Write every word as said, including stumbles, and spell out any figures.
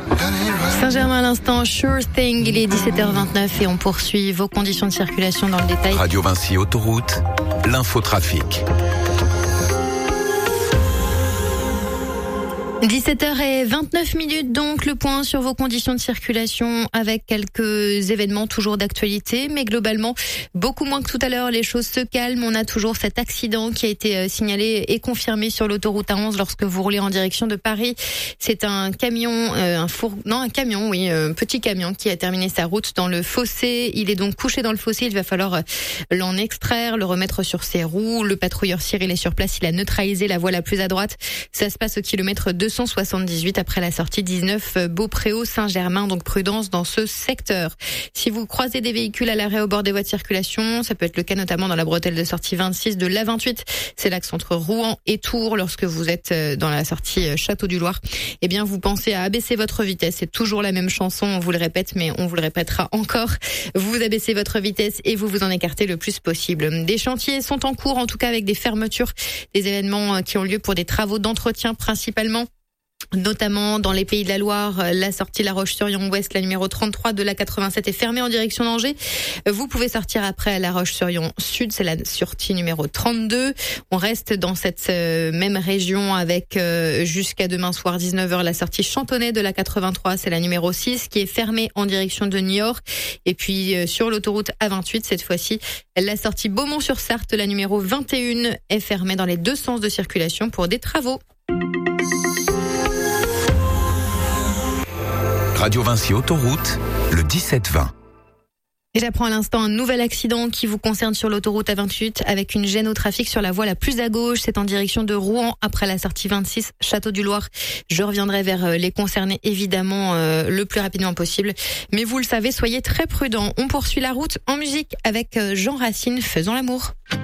Saint-Germain à l'instant, Sure Thing, il est dix-sept heures vingt-neuf et on poursuit vos conditions de circulation dans le détail. Radio Vinci Autoroute, l'infotrafic. dix-sept heures vingt-neuf minutes, donc le point sur vos conditions de circulation avec quelques événements toujours d'actualité, mais globalement beaucoup moins que tout à l'heure. Les choses se calment. On a toujours cet accident qui a été signalé et confirmé sur l'autoroute A onze lorsque vous roulez en direction de Paris. C'est un camion, euh, un four, non un camion, oui, un petit camion qui a terminé sa route dans le fossé. Il est donc couché dans le fossé. Il va falloir l'en extraire, le remettre sur ses roues. Le patrouilleur Cyril est sur place. Il a neutralisé la voie la plus à droite. Ça se passe au kilomètre deux cent soixante-dix-huit après la sortie dix-neuf Beaupréau Saint-Germain, donc prudence dans ce secteur. Si vous croisez des véhicules à l'arrêt au bord des voies de circulation, ça peut être le cas notamment dans la bretelle de sortie vingt-six de l'A vingt-huit, c'est l'axe entre Rouen et Tours. Lorsque vous êtes dans la sortie Château-du-Loir, eh bien vous pensez à abaisser votre vitesse. C'est toujours la même chanson, on vous le répète, mais on vous le répétera encore. Vous abaissez votre vitesse et vous vous en écartez le plus possible. Des chantiers sont en cours, en tout cas avec des fermetures, des événements qui ont lieu pour des travaux d'entretien principalement. Notamment dans les Pays de la Loire, la sortie La Roche-sur-Yon-Ouest, la numéro trente-trois de la quatre-vingt-sept est fermée en direction d'Angers. Vous pouvez sortir après à La Roche-sur-Yon Sud, c'est la sortie numéro trente-deux. On reste dans cette même région avec jusqu'à demain soir dix-neuf heures la sortie Chantonnay de la quatre-vingt-trois, c'est la numéro six qui est fermée en direction de Niort. Et puis sur l'autoroute A vingt-huit, cette fois-ci, la sortie Beaumont-sur-Sarthe, la numéro vingt et un est fermée dans les deux sens de circulation pour des travaux. Radio Vinci Autoroute, le dix-sept vingt. Et j'apprends à l'instant un nouvel accident qui vous concerne sur l'autoroute A vingt-huit avec une gêne au trafic sur la voie la plus à gauche. C'est en direction de Rouen après la sortie vingt-six Château-du-Loir. Je reviendrai vers les concernés évidemment euh, le plus rapidement possible. Mais vous le savez, soyez très prudents. On poursuit la route en musique avec Jean Racine, Faisons l'amour.